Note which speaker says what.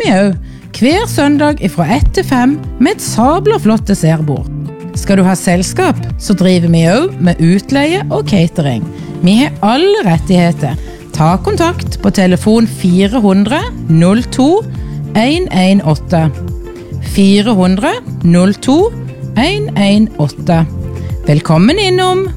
Speaker 1: vi også hver søndag fra 1 til 5 med et sabler flott dessertbord. Skal du ha selskap, så driver vi også med utleie og catering. Vi har alle rettigheter. Ta kontakt på telefon 400 02 118. 400 02 118. Velkommen innom!